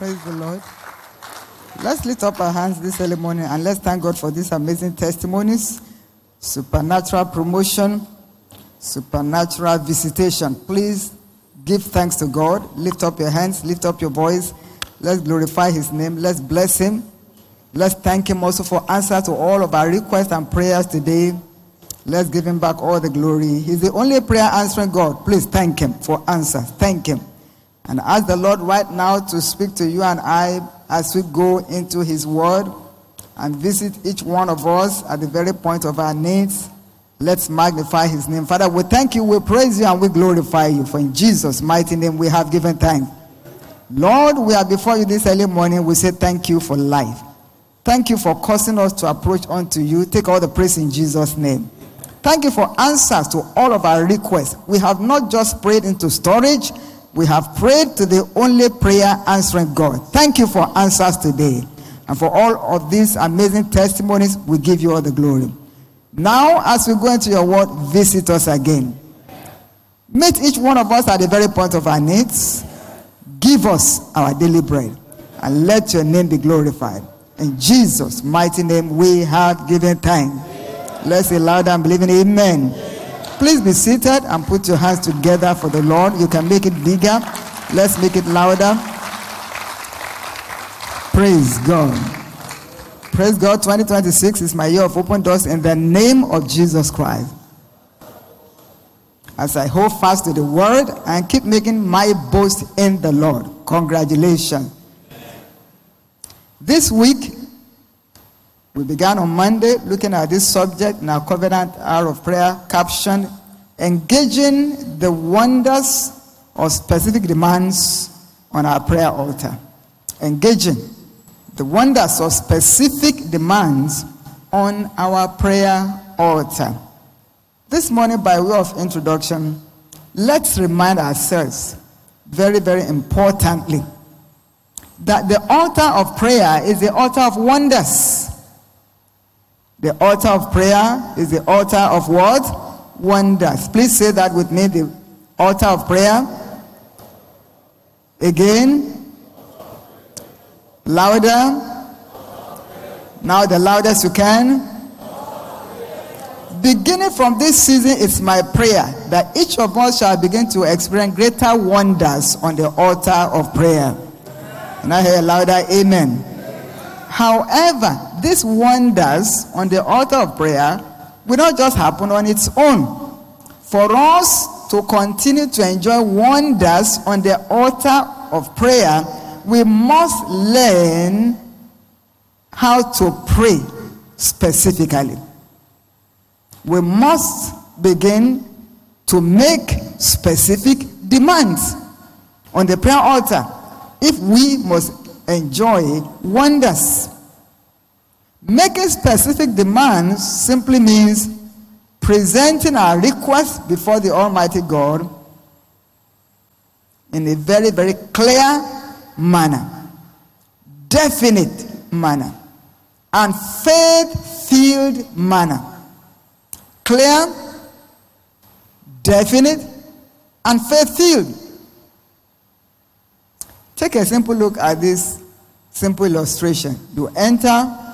Praise the Lord. Let's lift up our hands this early morning and let's thank God for these amazing testimonies, supernatural promotion, supernatural visitation. Please give thanks to God. Lift up your hands, lift up your voice. Let's glorify his name. Let's bless him. Let's thank him also for answer to all of our requests and prayers today. Let's give him back all the glory. He's the only prayer answering God. Please thank him for answers. Thank him. And ask the Lord right now to speak to you and I as we go into his word and visit each one of us at the very point of our needs. Let's magnify his name. Father, we thank you, we praise you, and we glorify you. For in Jesus' mighty name we have given thanks. Lord, we are before you this early morning. We say thank you for life. Thank you for causing us to approach unto you. Take all the praise in Jesus' name. Thank you for answers to all of our requests. We have not just prayed into storage. We have prayed to the only prayer answering God. Thank you for answers today. And for all of these amazing testimonies, we give you all the glory. Now, as we go into your word, visit us again. Meet each one of us at the very point of our needs. Give us our daily bread. And let your name be glorified. In Jesus' mighty name, we have given thanks. Let's say louder and believe in amen. Please be seated and put your hands together for the Lord. You can make it bigger. Let's make it louder. Praise God. Praise God. 2026 is my year of open doors in the name of Jesus Christ. As I hold fast to the word and keep making my boast in the Lord. Congratulations. This week, we began on Monday looking at this subject in our Covenant Hour of Prayer captioned, Engaging the Wonders of Specific Demands on Our Prayer Altar. Engaging the wonders of specific demands on our prayer altar. This morning, by way of introduction, let's remind ourselves, very, very importantly, that the altar of prayer is the altar of wonders. The altar of prayer is the altar of what? Wonders. Please say that with me. The altar of prayer. Again. Louder. Now the loudest you can. Beginning from this season, it's my prayer that each of us shall begin to experience greater wonders on the altar of prayer. And I hear louder, amen. However, these wonders on the altar of prayer will not just happen on its own. For us to continue to enjoy wonders on the altar of prayer, we must learn how to pray specifically. We must begin to make specific demands on the prayer altar if we must enjoy wonders. Making specific demands simply means presenting our request before the Almighty God in a very, very clear manner, definite manner, and faith-filled manner. Clear, definite, and faith-filled. Take a simple look at this simple illustration. You enter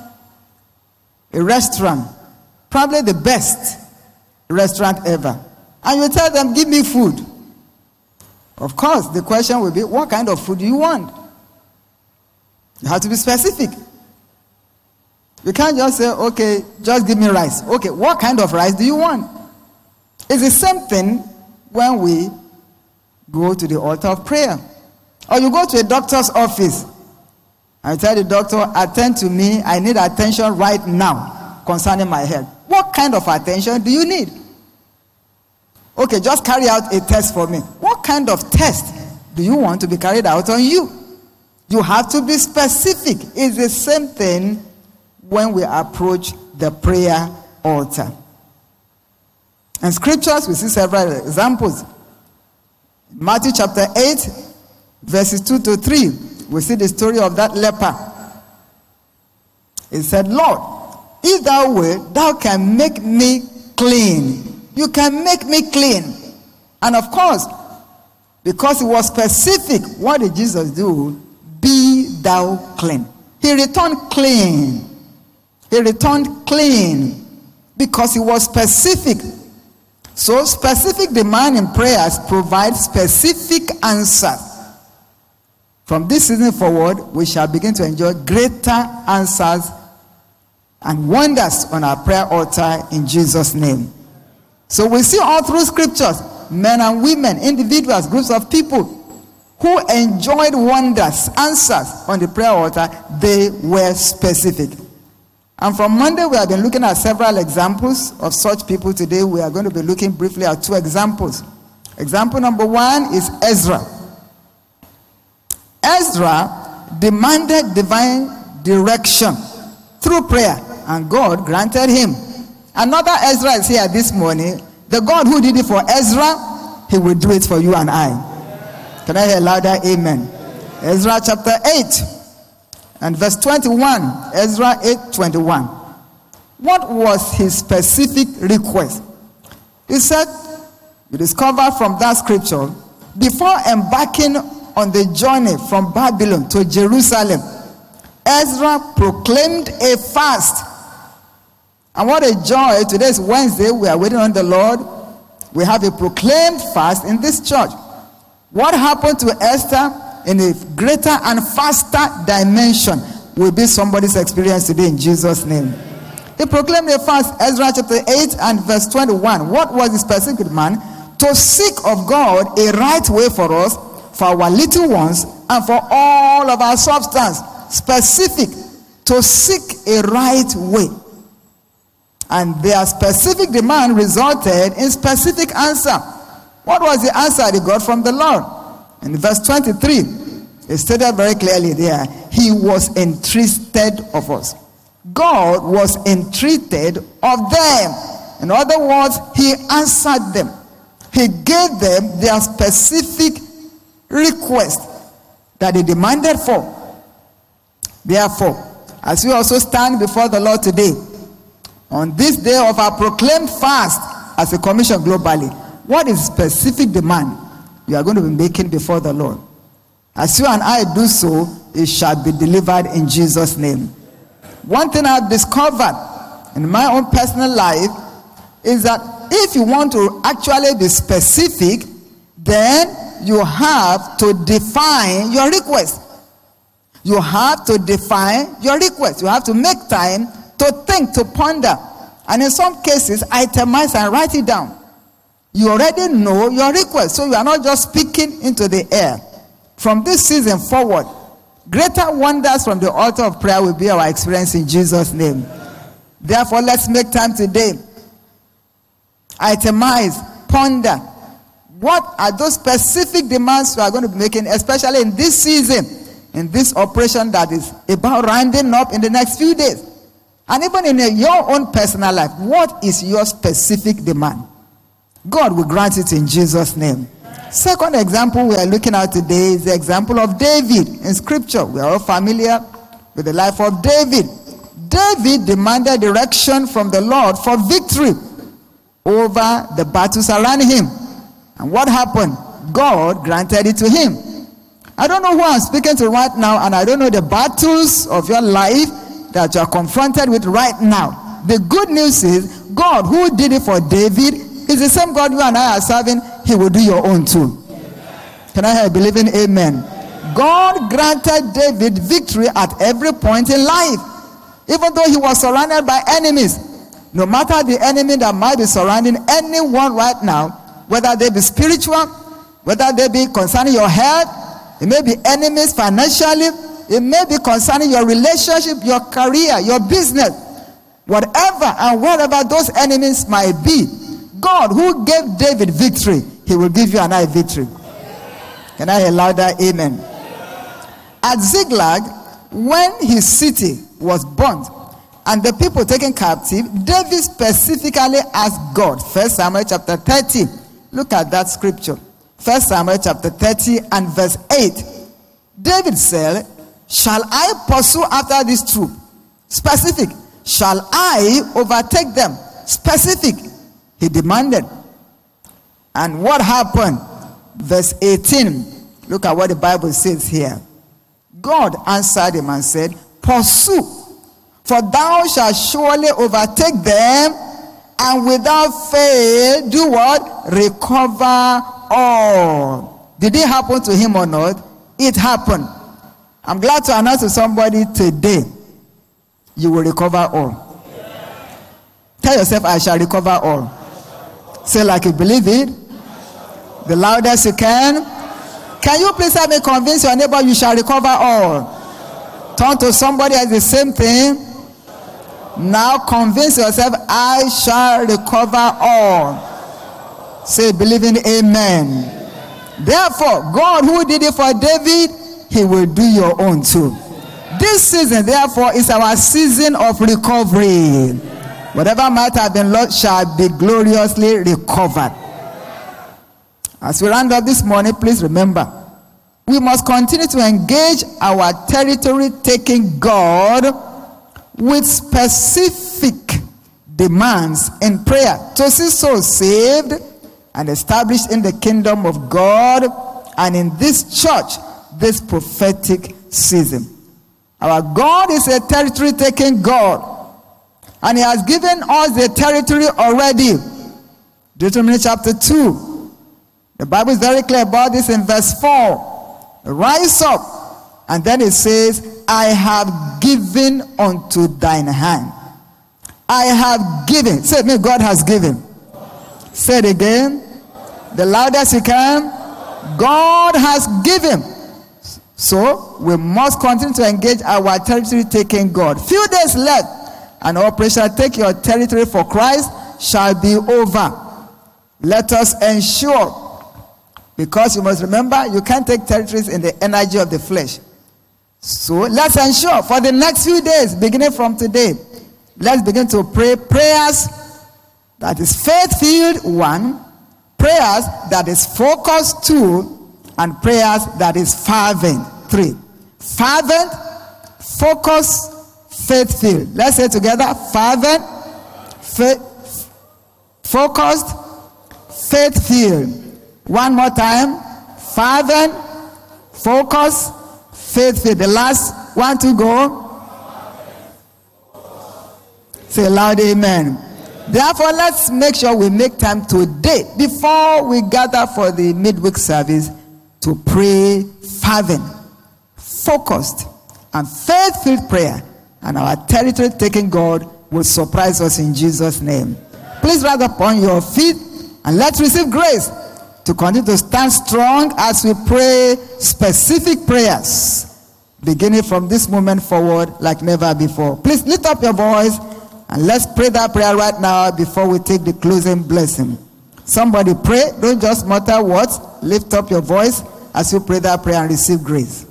a restaurant, probably the best restaurant ever, and you tell them, give me food. Of course, the question will be, what kind of food do you want? You have to be specific. You can't just say, okay, just give me rice. Okay, what kind of rice do you want? It's the same thing when we go to the altar of prayer. Or you go to a doctor's office and tell the doctor, attend to me, I need attention right now concerning my health. What kind of attention do you need? Okay, just carry out a test for me. What kind of test do you want to be carried out on you? You have to be specific. It's the same thing when we approach the prayer altar. In scriptures, we see several examples. Matthew chapter 8, verses 2 to 3, we see the story of that leper. He said, Lord, if thou wilt, thou can make me clean. You can make me clean. And of course, because it was specific, what did Jesus do? be thou clean. He returned clean. He returned clean because he was specific. So specific demand in prayers provides specific answers. From this season forward, we shall begin to enjoy greater answers and wonders on our prayer altar in Jesus' name. So we see all through scriptures, men and women, individuals, groups of people who enjoyed wonders, answers on the prayer altar. They were specific. And from Monday, we have been looking at several examples of such people. Today, we are going to be looking briefly at 2 examples. Example number 1 is Ezra. Ezra demanded divine direction through prayer, and God granted him. Another Ezra is here this morning. The God who did it for Ezra, he will do it for you and I. Can I hear louder? Amen. Ezra chapter 8 and verse 21. Ezra 8:21. What was his specific request? He said, you discover from that scripture, before embarking on the journey from Babylon to Jerusalem, Ezra proclaimed a fast. And what a joy. Today is Wednesday. We are waiting on the Lord. We have a proclaimed fast in this church. What happened to Esther in a greater and faster dimension will be somebody's experience today in Jesus' name. He proclaimed a fast, Ezra chapter 8 and verse 21. What was the specific demand? To seek of God a right way for us, for our little ones, and for all of our substance. Specific. To seek a right way. And their specific demand resulted in specific answer. What was the answer they got from the Lord? In verse 23, it stated very clearly there, he was entreated of us. God was entreated of them. In other words, he answered them. He gave them their specific request that they demanded for. Therefore, as we also stand before the Lord today, on this day of our proclaimed fast as a commission globally, what is specific demand you are going to be making before the Lord? As you and I do so, it shall be delivered in Jesus' name. One thing I've discovered in my own personal life is that if you want to actually be specific, then you have to define your request. You have to define your request. You have to make time to think, to ponder, and in some cases, itemize and write it down. You already know your request, so you are not just speaking into the air. From this season forward, greater wonders from the altar of prayer will be our experience in Jesus' name. Therefore, let's make time today. Itemize, ponder. What are those specific demands we are going to be making, especially in this season, in this operation that is about rounding up in the next few days? And even in your own personal life, what is your specific demand? God will grant it in Jesus' name. Second example we are looking at today is the example of David in scripture. We are all familiar with the life of David. David demanded direction from the Lord for victory over the battles around him. And what happened? God granted it to him. I don't know who I'm speaking to right now, and I don't know the battles of your life that you are confronted with right now. The good news is God who did it for David is the same God you and I are serving. He will do your own too. Can I hear believing amen? God granted David victory at every point in life. Even though he was surrounded by enemies. No matter the enemy that might be surrounding anyone right now, whether they be spiritual, whether they be concerning your health, it may be enemies financially, it may be concerning your relationship, your career, your business. Whatever and wherever those enemies might be, God who gave David victory, he will give you and I victory. Can I hear louder? Amen. At Ziklag, when his city was burnt and the people taken captive, David specifically asked God. 1 Samuel chapter 30. Look at that scripture. 1 Samuel chapter 30 and verse 8. David said, shall I pursue after this troop? Specific. Shall I overtake them? Specific. He demanded. And what happened? Verse 18. Look at what the Bible says here. God answered him and said, pursue, for thou shalt surely overtake them, and without fail, do what? Recover all. Did it happen to him or not? It happened. I'm glad to announce to somebody today, you will recover all. Tell yourself, I shall recover all. Say like you believe it. The loudest you can. Can you please help me convince your neighbor you shall recover all? Turn to somebody else, the same thing. Now convince yourself, I shall recover all. Say, believing amen. Therefore, God who did it for David, he will do your own too. This season, therefore, is our season of recovery. Whatever might have been lost shall be gloriously recovered. As we round up this morning, please remember, we must continue to engage our territory-taking God with specific demands in prayer to see souls saved and established in the kingdom of God and in this church this prophetic season. Our God is a territory-taking God, and he has given us the territory already. Deuteronomy chapter 2. The Bible is very clear about this in verse 4. Rise up, and then it says, I have given unto thine hand. I have given. Say it, me, God has given. Say it again. The loudest you can. God has given. So, we must continue to engage our territory-taking God. Few days left, and Operation Take Your Territory for Christ shall be over. Let us ensure, because you must remember, you can't take territories in the energy of the flesh. So, let's ensure for the next few days, beginning from today, let's begin to pray prayers that is faith-filled, 1, prayers that is focused, 2, and prayers that is fervent, 3. Fervent, focused, faith-filled. Let's say together, fervent, focused, faith-filled. One more time, fervent, focused, faith-filled. The last one to go. Say loud amen. Therefore, let's make sure we make time today, before we gather for the midweek service, to pray fervent, focused, and faith-filled prayer. And our territory-taking God will surprise us in Jesus' name. Please rise upon your feet and let's receive grace to continue to stand strong as we pray specific prayers, beginning from this moment forward like never before. Please lift up your voice and let's pray that prayer right now before we take the closing blessing. Somebody pray. Don't just mutter words. Lift up your voice as you pray that prayer and receive grace.